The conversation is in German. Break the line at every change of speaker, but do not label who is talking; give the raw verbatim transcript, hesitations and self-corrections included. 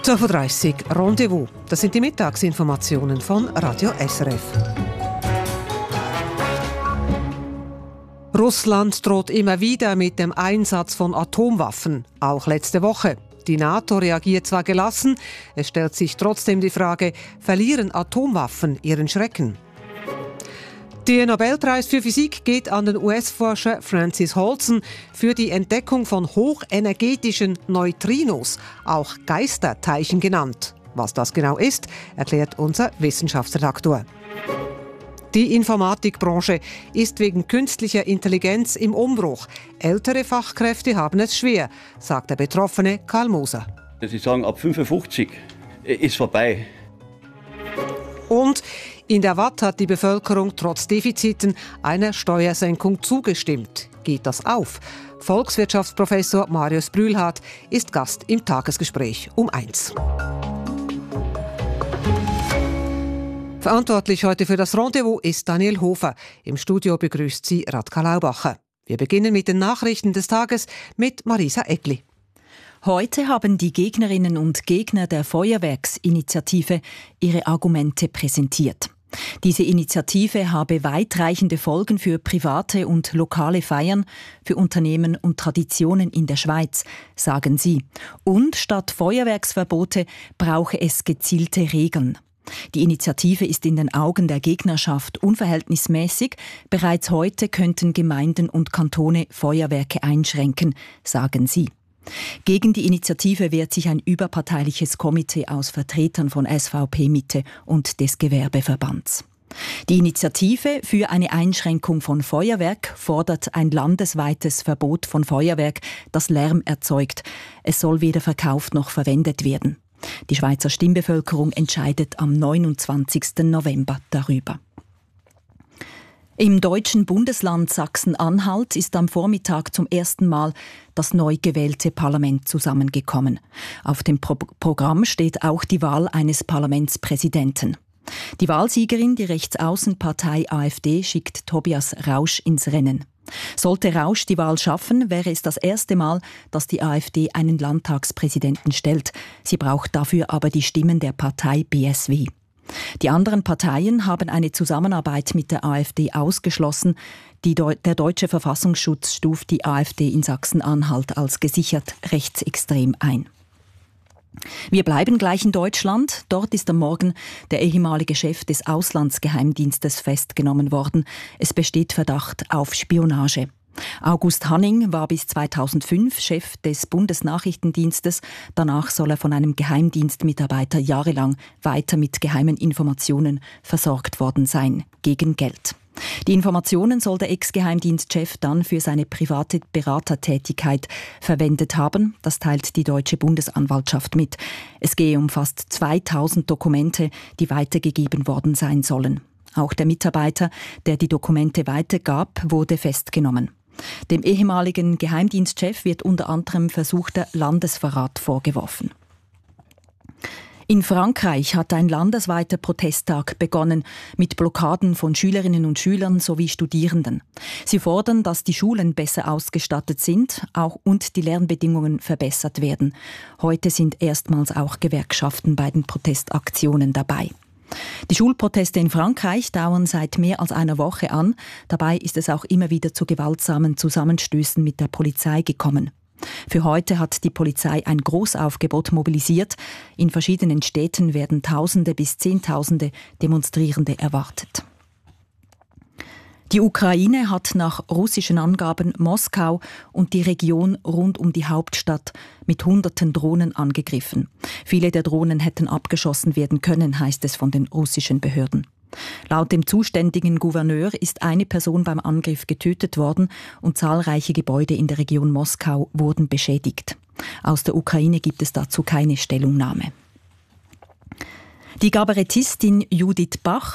zwölf Uhr dreißig Rendezvous. Das sind die Mittagsinformationen von Radio S R F. Russland droht immer wieder mit dem Einsatz von Atomwaffen, auch letzte Woche. Die NATO reagiert zwar gelassen, es stellt sich trotzdem die Frage, verlieren Atomwaffen ihren Schrecken? Der Nobelpreis für Physik geht an den U S-Forscher Francis Holson für die Entdeckung von hochenergetischen Neutrinos, auch Geisterteilchen genannt. Was das genau ist, erklärt unser Wissenschaftsredaktor. Die Informatikbranche ist wegen künstlicher Intelligenz im Umbruch. Ältere Fachkräfte haben es schwer, sagt der Betroffene Karl Moser.
Sie sagen, ab fünfundfünfzig ist vorbei.
Und in der Watt hat die Bevölkerung trotz Defiziten einer Steuersenkung zugestimmt. Geht das auf? Volkswirtschaftsprofessor Marius Brühlhardt ist Gast im Tagesgespräch um eins. Verantwortlich heute für das Rendezvous ist Daniel Hofer. Im Studio begrüßt sie Radka Laubacher. Wir beginnen mit den Nachrichten des Tages mit Marisa Egli.
Heute haben die Gegnerinnen und Gegner der Feuerwerksinitiative ihre Argumente präsentiert. Diese Initiative habe weitreichende Folgen für private und lokale Feiern, für Unternehmen und Traditionen in der Schweiz, sagen sie. Und statt Feuerwerksverbote brauche es gezielte Regeln. Die Initiative ist in den Augen der Gegnerschaft unverhältnismäßig. Bereits heute könnten Gemeinden und Kantone Feuerwerke einschränken, sagen sie. Gegen die Initiative wehrt sich ein überparteiliches Komitee aus Vertretern von S V P Mitte und des Gewerbeverbands. Die Initiative für eine Einschränkung von Feuerwerk fordert ein landesweites Verbot von Feuerwerk, das Lärm erzeugt. Es soll weder verkauft noch verwendet werden. Die Schweizer Stimmbevölkerung entscheidet am neunundzwanzigsten November darüber. Im deutschen Bundesland Sachsen-Anhalt ist am Vormittag zum ersten Mal das neu gewählte Parlament zusammengekommen. Auf dem Pro- Programm steht auch die Wahl eines Parlamentspräsidenten. Die Wahlsiegerin, die Rechtsaußenpartei AfD, schickt Tobias Rausch ins Rennen. Sollte Rausch die Wahl schaffen, wäre es das erste Mal, dass die AfD einen Landtagspräsidenten stellt. Sie braucht dafür aber die Stimmen der Partei B S W. Die anderen Parteien haben eine Zusammenarbeit mit der AfD ausgeschlossen. Die Deu- der deutsche Verfassungsschutz stuft die AfD in Sachsen-Anhalt als gesichert rechtsextrem ein. Wir bleiben gleich in Deutschland. Dort ist am Morgen der ehemalige Chef des Auslandsgeheimdienstes festgenommen worden. Es besteht Verdacht auf Spionage. August Hanning war bis zweitausendfünf Chef des Bundesnachrichtendienstes. Danach soll er von einem Geheimdienstmitarbeiter jahrelang weiter mit geheimen Informationen versorgt worden sein, gegen Geld. Die Informationen soll der Ex-Geheimdienstchef dann für seine private Beratertätigkeit verwendet haben. Das teilt die deutsche Bundesanwaltschaft mit. Es gehe um fast zweitausend Dokumente, die weitergegeben worden sein sollen. Auch der Mitarbeiter, der die Dokumente weitergab, wurde festgenommen. Dem ehemaligen Geheimdienstchef wird unter anderem versuchter Landesverrat vorgeworfen. In Frankreich hat ein landesweiter Protesttag begonnen mit Blockaden von Schülerinnen und Schülern sowie Studierenden. Sie fordern, dass die Schulen besser ausgestattet sind auch und die Lernbedingungen verbessert werden. Heute sind erstmals auch Gewerkschaften bei den Protestaktionen dabei. Die Schulproteste in Frankreich dauern seit mehr als einer Woche an. Dabei ist es auch immer wieder zu gewaltsamen Zusammenstößen mit der Polizei gekommen. Für heute hat die Polizei ein Großaufgebot mobilisiert. In verschiedenen Städten werden Tausende bis Zehntausende Demonstrierende erwartet. Die Ukraine hat nach russischen Angaben Moskau und die Region rund um die Hauptstadt mit hunderten Drohnen angegriffen. Viele der Drohnen hätten abgeschossen werden können, heißt es von den russischen Behörden. Laut dem zuständigen Gouverneur ist eine Person beim Angriff getötet worden und zahlreiche Gebäude in der Region Moskau wurden beschädigt. Aus der Ukraine gibt es dazu keine Stellungnahme. Die Kabarettistin Judith Bach